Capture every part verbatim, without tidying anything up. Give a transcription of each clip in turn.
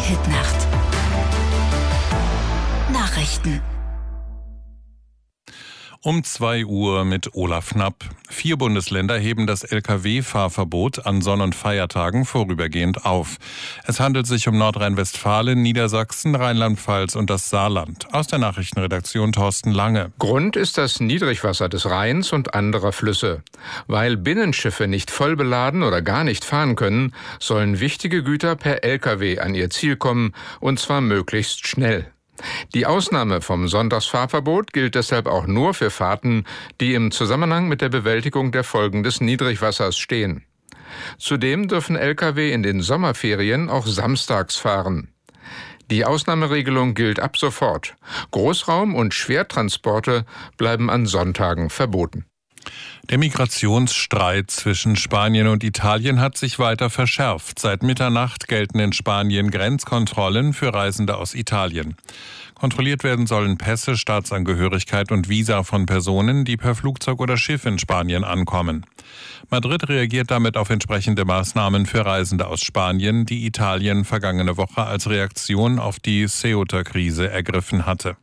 Hitnacht. Nachrichten. Um zwei Uhr mit Olaf Knapp. Vier Bundesländer heben das L K W-Fahrverbot an Sonn- und Feiertagen vorübergehend auf. Es handelt sich um Nordrhein-Westfalen, Niedersachsen, Rheinland-Pfalz und das Saarland. Aus der Nachrichtenredaktion Thorsten Lange. Grund ist das Niedrigwasser des Rheins und anderer Flüsse. Weil Binnenschiffe nicht voll beladen oder gar nicht fahren können, sollen wichtige Güter per L K W an ihr Ziel kommen, und zwar möglichst schnell. Die Ausnahme vom Sonntagsfahrverbot gilt deshalb auch nur für Fahrten, die im Zusammenhang mit der Bewältigung der Folgen des Niedrigwassers stehen. Zudem dürfen L K W in den Sommerferien auch samstags fahren. Die Ausnahmeregelung gilt ab sofort. Großraum- und Schwertransporte bleiben an Sonntagen verboten. Der Migrationsstreit zwischen Spanien und Italien hat sich weiter verschärft. Seit Mitternacht gelten in Spanien Grenzkontrollen für Reisende aus Italien. Kontrolliert werden sollen Pässe, Staatsangehörigkeit und Visa von Personen, die per Flugzeug oder Schiff in Spanien ankommen. Madrid reagiert damit auf entsprechende Maßnahmen für Reisende aus Spanien, die Italien vergangene Woche als Reaktion auf die Ceuta-Krise ergriffen hatte.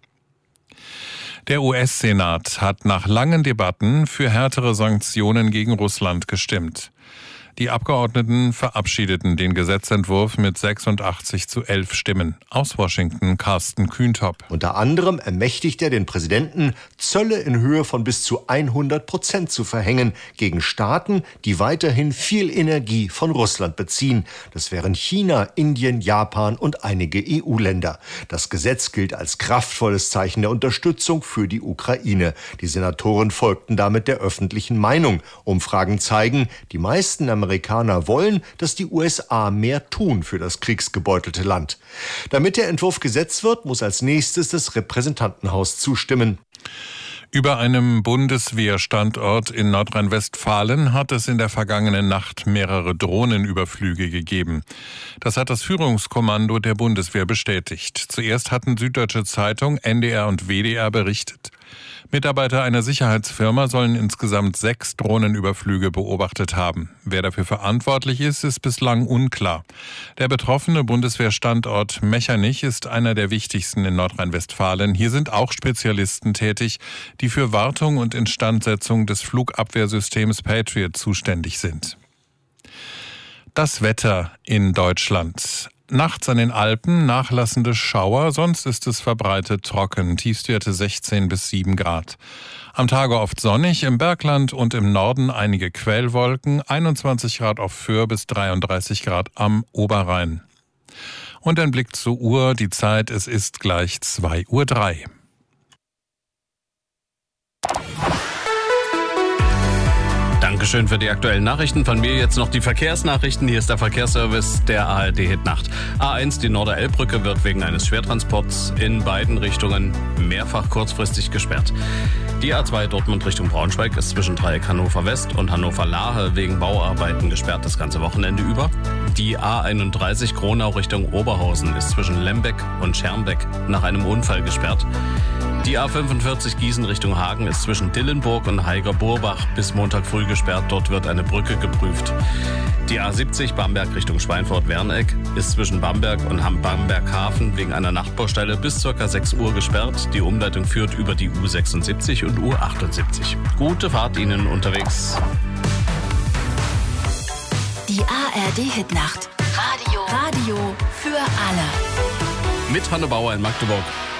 Der U S-Senat hat nach langen Debatten für härtere Sanktionen gegen Russland gestimmt. Die Abgeordneten verabschiedeten den Gesetzentwurf mit sechsundachtzig zu elf Stimmen. Aus Washington Carsten Kühntop. Unter anderem ermächtigt er den Präsidenten, Zölle in Höhe von bis zu hundert Prozent zu verhängen gegen Staaten, die weiterhin viel Energie von Russland beziehen. Das wären China, Indien, Japan und einige E U-Länder. Das Gesetz gilt als kraftvolles Zeichen der Unterstützung für die Ukraine. Die Senatoren folgten damit der öffentlichen Meinung. Umfragen zeigen, die meisten Amerikaner wollen, dass die U S A mehr tun für das kriegsgebeutelte Land. Damit der Entwurf Gesetz wird, muss als nächstes das Repräsentantenhaus zustimmen. Über einem Bundeswehrstandort in Nordrhein-Westfalen hat es in der vergangenen Nacht mehrere Drohnenüberflüge gegeben. Das hat das Führungskommando der Bundeswehr bestätigt. Zuerst hatten Süddeutsche Zeitung, N D R und W D R berichtet. Mitarbeiter einer Sicherheitsfirma sollen insgesamt sechs Drohnenüberflüge beobachtet haben. Wer dafür verantwortlich ist, ist bislang unklar. Der betroffene Bundeswehrstandort Mechernich ist einer der wichtigsten in Nordrhein-Westfalen. Hier sind auch Spezialisten tätig, die für Wartung und Instandsetzung des Flugabwehrsystems Patriot zuständig sind. Das Wetter in Deutschland. Nachts an den Alpen nachlassende Schauer, sonst ist es verbreitet trocken, Tiefstwerte sechzehn bis sieben Grad. Am Tage oft sonnig, im Bergland und im Norden einige Quellwolken, einundzwanzig Grad auf Föhr bis dreiunddreißig Grad am Oberrhein. Und ein Blick zur Uhr, die Zeit, es ist gleich zwei Uhr drei. Dankeschön für die aktuellen Nachrichten. Von mir jetzt noch die Verkehrsnachrichten. Hier ist der Verkehrsservice der A R D Hitnacht. A eins, die Norder-Elb-Brücke, wird wegen eines Schwertransports in beiden Richtungen mehrfach kurzfristig gesperrt. Die A zwei Dortmund Richtung Braunschweig ist zwischen Dreieck Hannover West und Hannover Lahe wegen Bauarbeiten gesperrt das ganze Wochenende über. Die A einunddreißig Gronau Richtung Oberhausen ist zwischen Lembeck und Schermbeck nach einem Unfall gesperrt. Die A fünfundvierzig Gießen Richtung Hagen ist zwischen Dillenburg und Heiger-Burbach bis Montag früh gesperrt. Dort wird eine Brücke geprüft. Die A siebzig Bamberg Richtung Schweinfurt-Werneck ist zwischen Bamberg und Bamberg-Hafen wegen einer Nachtbaustelle bis ca. sechs Uhr gesperrt. Die Umleitung führt über die U sechsundsiebzig und U achtundsiebzig. Gute Fahrt Ihnen unterwegs. Die A R D Hitnacht. Radio. Radio für alle. Mit Hanne Bauer in Magdeburg.